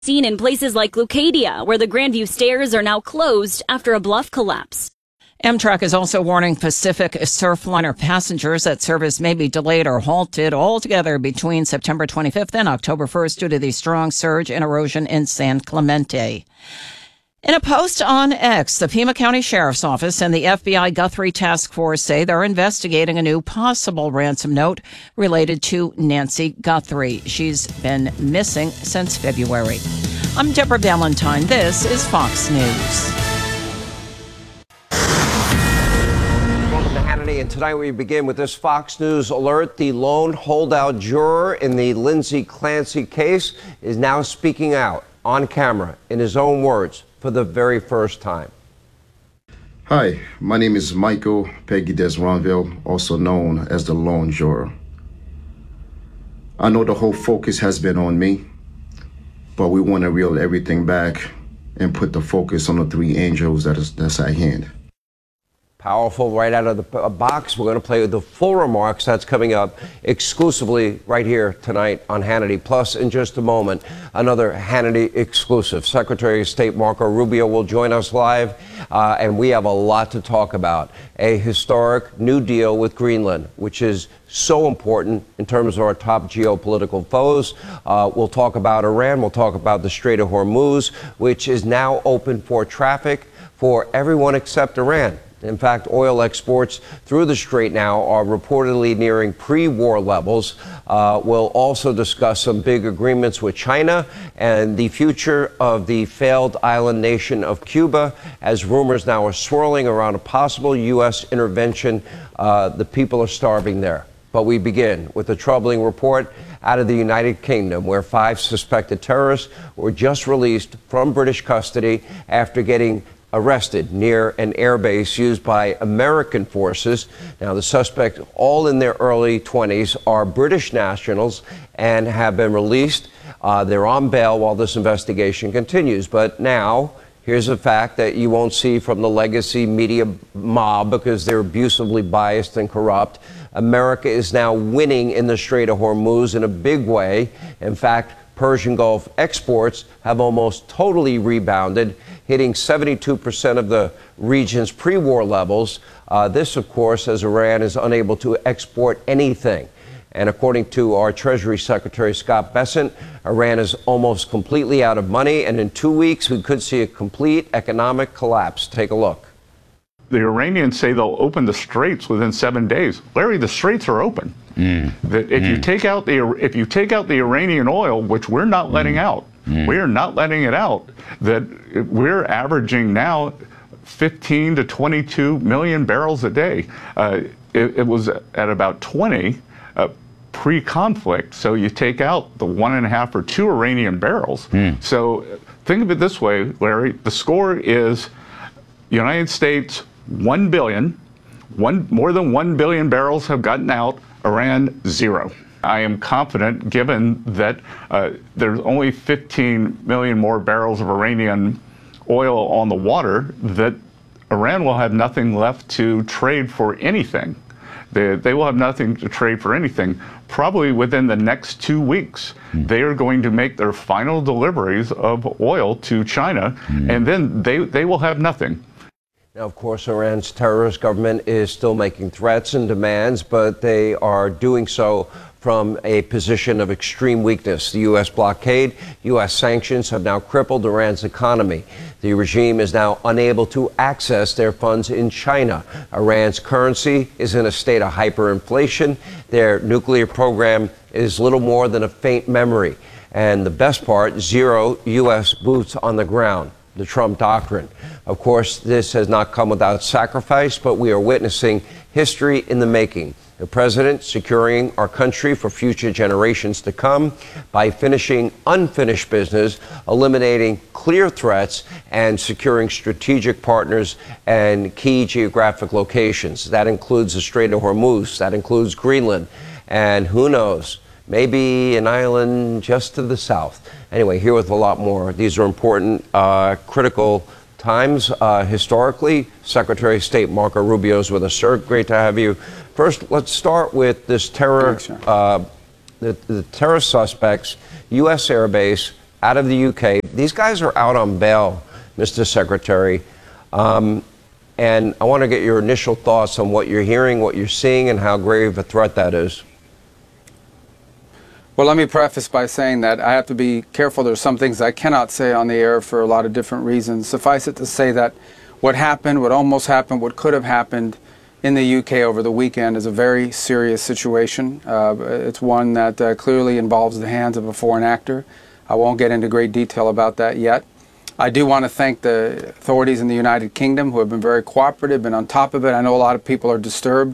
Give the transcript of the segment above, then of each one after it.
Seen in places like Leucadia, where the Grandview stairs are now closed after a bluff collapse. Amtrak is also warning Pacific Surfliner passengers that service may be delayed or halted altogether between September 25th and October 1st due to the strong surge and erosion in San Clemente. In a post on X, the Pima County Sheriff's Office and the FBI Guthrie Task Force say they're investigating a new possible ransom note related to Nancy Guthrie. She's been missing since February. I'm Deborah Valentine. This is Fox News. Welcome to Hannity, and tonight we begin with this Fox News alert. The lone holdout juror in the Lindsay Clancy case is now speaking out on camera in his own words for the very first time. Hi, my name is Michael Peggy Desronville, also known as the lone juror. I know the whole focus has been on me, but we want to reel everything back and put the focus on the three angels that's at hand. Powerful right out of the box. We're going to play the full remarks. That's coming up exclusively right here tonight on Hannity. Plus, in just a moment, another Hannity exclusive. Secretary of State Marco Rubio will join us live, and we have a lot to talk about. A historic new deal with Greenland, which is so important in terms of our top geopolitical foes. We'll talk about Iran. We'll talk about the Strait of Hormuz, which is now open for traffic for everyone except Iran. In fact, oil exports through the strait now are reportedly nearing pre-war levels. We'll also discuss some big agreements with China and the future of the failed island nation of Cuba, as rumors now are swirling around a possible U.S. intervention. The people are starving there. But we begin with a troubling report out of the United Kingdom, where 5 suspected terrorists were just released from British custody after getting arrested near an airbase used by American forces. Now, the suspects, all in their early 20s, are British nationals and have been released. They're on bail while this investigation continues. But now, here's a fact that you won't see from the legacy media mob because they're abusively biased and corrupt. America is now winning in the Strait of Hormuz in a big way. In fact, Persian Gulf exports have almost totally rebounded, hitting 72% of the region's pre-war levels. This, of course, as Iran is unable to export anything. And according to our Treasury Secretary, Scott Bessent, Iran is almost completely out of money, and in 2 weeks, we could see a complete economic collapse. Take a look. The Iranians say they'll open the straits within 7 days. Larry, the straits are open. That if you take out the Iranian oil, which we're not letting out, we are not letting it out, that we're averaging now 15 to 22 million barrels a day. It was at about 20 pre-conflict. So you take out the 1.5 or 2 Iranian barrels. So think of it this way, Larry. The score is United States 1 billion, more than 1 billion barrels have gotten out. Iran, 0. I am confident, given that there's only 15 million more barrels of Iranian oil on the water, that Iran will have nothing left to trade for anything. They will have nothing to trade for anything. Probably within the next 2 weeks, they are going to make their final deliveries of oil to China, and then they will have nothing. Now, of course, Iran's terrorist government is still making threats and demands, but they are doing so from a position of extreme weakness. The U.S. blockade, U.S. sanctions have now crippled Iran's economy. The regime is now unable to access their funds in China. Iran's currency is in a state of hyperinflation. Their nuclear program is little more than a faint memory. And the best part, 0 U.S. boots on the ground. The Trump doctrine. Of course, this has not come without sacrifice, but we are witnessing history in the making. The president securing our country for future generations to come by finishing unfinished business, eliminating clear threats, and securing strategic partners and key geographic locations. That includes the Strait of Hormuz, that includes Greenland, and who knows, maybe an island just to the south. Anyway, here with a lot more. These are important, critical times historically. Secretary of State Marco Rubio is with us, sir. Great to have you. First, let's start with this terror, the terror suspects, U.S. airbase, out of the UK. These guys are out on bail, Mr. Secretary. And I want to get your initial thoughts on what you're hearing, what you're seeing, and how grave a threat that is. Well, let me preface by saying that I have to be careful. There's some things I cannot say on the air for a lot of different reasons. Suffice it to say that what happened, what almost happened, what could have happened in the UK over the weekend is a very serious situation. It's one that clearly involves the hands of a foreign actor. I won't get into great detail about that yet. I do want to thank the authorities in the United Kingdom who have been very cooperative, been on top of it. I know a lot of people are disturbed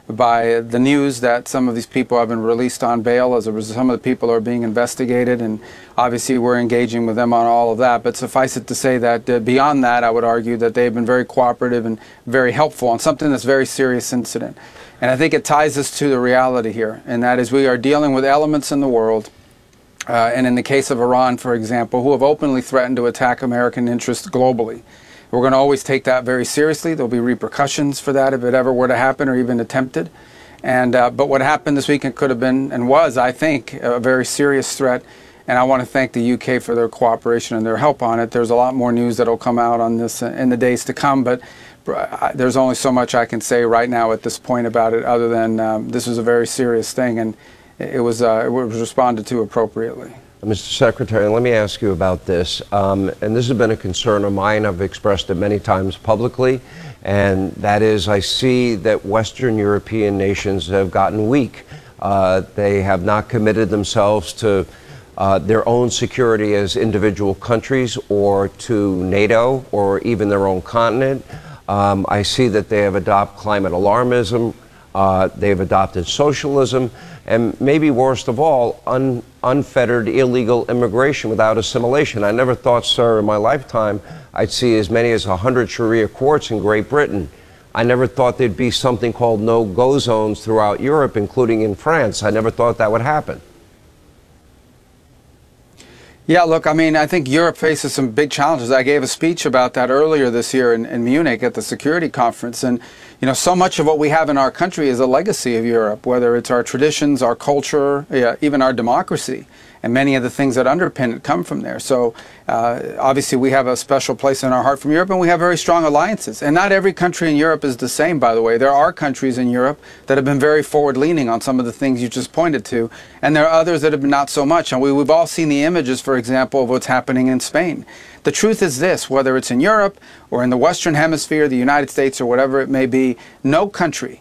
by the news that some of these people have been released on bail as some of the people are being investigated, and obviously we're engaging with them on all of that. But suffice it to say that beyond that, I would argue that they've been very cooperative and very helpful on something that's a very serious incident. And I think it ties us to the reality here, and that is we are dealing with elements in the world, and in the case of Iran, for example, who have openly threatened to attack American interests globally. We're going to always take that very seriously. There'll be repercussions for that if it ever were to happen or even attempted. And but what happened this weekend could have been and was, I think, a very serious threat. And I want to thank the UK for their cooperation and their help on it. There's a lot more news that will come out on this in the days to come. But there's only so much I can say right now at this point about it, other than this was a very serious thing, and it was responded to appropriately. Mr. Secretary, let me ask you about this. And this has been a concern of mine. I've expressed it many times publicly. And that is, I see that Western European nations have gotten weak. They have not committed themselves to their own security as individual countries or to NATO or even their own continent. I see that they have adopted climate alarmism. They've adopted socialism, and maybe worst of all, unfettered illegal immigration without assimilation. I never thought, sir, in my lifetime I'd see as many as 100 Sharia courts in Great Britain. I never thought there'd be something called no-go zones throughout Europe, including in France. I never thought that would happen. Yeah, look, I mean, I think Europe faces some big challenges. I gave a speech about that earlier this year in Munich at the security conference. And, you know, so much of what we have in our country is a legacy of Europe, whether it's our traditions, our culture, even our democracy. And many of the things that underpin it come from there. So obviously we have a special place in our heart from Europe, and we have very strong alliances. And not every country in Europe is the same, by the way. There are countries in Europe that have been very forward-leaning on some of the things you just pointed to, and there are others that have been not so much. And we've all seen the images, for example, of what's happening in Spain. The truth is this: whether it's in Europe or in the Western Hemisphere, the United States, or whatever it may be, no country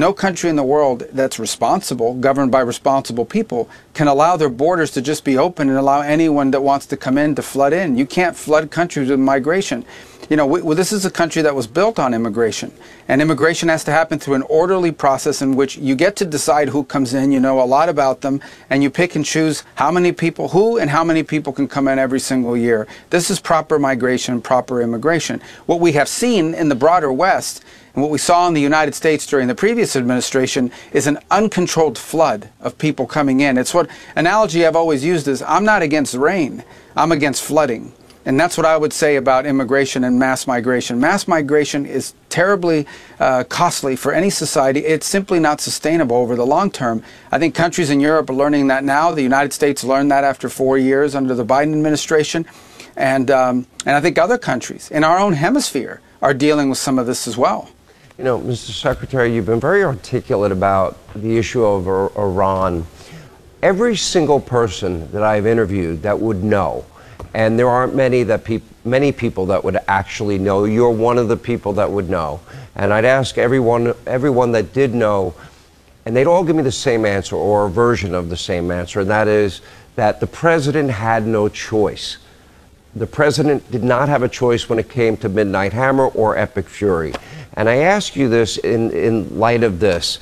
in the world that's responsible, governed by responsible people, can allow their borders to just be open and allow anyone that wants to come in to flood in. You can't flood countries with migration. You know, this is a country that was built on immigration, and immigration has to happen through an orderly process in which you get to decide who comes in, you know a lot about them, and you pick and choose how many people, who and how many people can come in every single year. This is proper migration, proper immigration. What we have seen in the broader West, and what we saw in the United States during the previous administration, is an uncontrolled flood of people coming in. It's what analogy I've always used is, I'm not against rain, I'm against flooding. And that's what I would say about immigration and mass migration. Mass migration is terribly costly for any society. It's simply not sustainable over the long term. I think countries in Europe are learning that now. The United States learned that after 4 years under the Biden administration. And I think other countries in our own hemisphere are dealing with some of this as well. You know, Mr. Secretary, you've been very articulate about the issue of Iran. Every single person that I've interviewed that would know, and there aren't many people that would actually know. You're one of the people that would know. And I'd ask everyone that did know, and they'd all give me the same answer or a version of the same answer, and that is that the president had no choice. The president did not have a choice when it came to Midnight Hammer or Epic Fury. And I ask you this in light of this,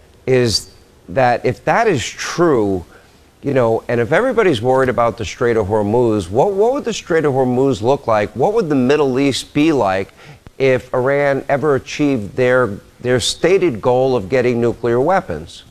is that if that is true, you know, and if everybody's worried about the Strait of Hormuz, what would the Strait of Hormuz look like? What would the Middle East be like if Iran ever achieved their stated goal of getting nuclear weapons?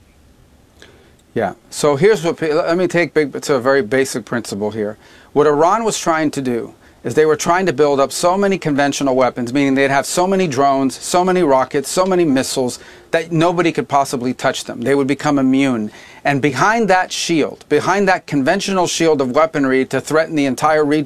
Yeah. So here's what, let me take it's a very basic principle here. What Iran was trying to do is they were trying to build up so many conventional weapons, meaning they'd have so many drones, so many rockets, so many missiles, that nobody could possibly touch them. They would become immune. And behind that shield, behind that conventional shield of weaponry to threaten the entire region,